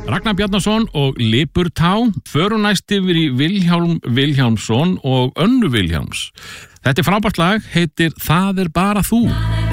Ragnar Bjarnason og Lipurtá. Förum næst yfir í Vilhjálm Vilhjálmsson og Önnu Vilhjálms. Þetta frábært lag, heitir Það bara þú.